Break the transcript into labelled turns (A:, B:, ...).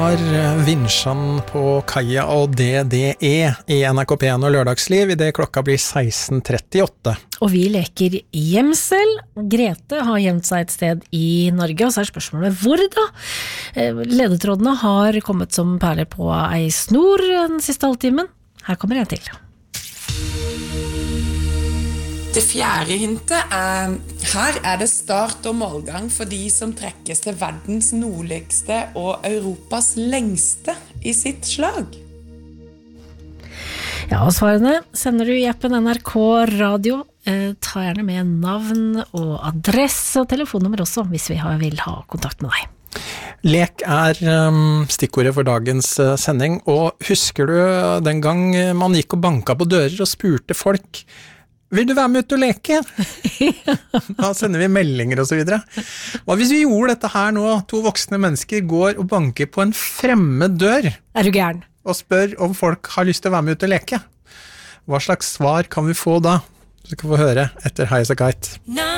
A: Vinsjan på Kaja og DDE i NRK P1 og Lørdagsliv I det klokka blir 16:38.
B: Og vi leker gjemsel. Grete har gjemt seg et sted I Norge, og så spørsmålet hvor da? Ledetrådene har kommet som perler på ei snor den siste halvtimen. Her kommer en til.
C: Det fjerde hintet her det start og målgang for de som trekkes til verdens nordligste og Europas lengste I sitt slag.
B: Ja, og svarene sender du I appen NRK Radio. Ta gjerne med navn og adresse og telefonnummer også, hvis vi vil ha kontakt med deg.
A: Lek stikkordet for dagens sending, og husker du den gang man gikk og banka på dører og spurte folk vil du være med ut og leke? Da sender vi meldinger og så videre. Hva hvis vi gjorde dette her nå? 2 voksne mennesker går og banker på en fremmed dør.
B: Du gæren?
A: Og spør om folk har lyst til å være med ut og leke. Hva slags svar kan vi få da? Så skal vi få høre etter High as a Kite.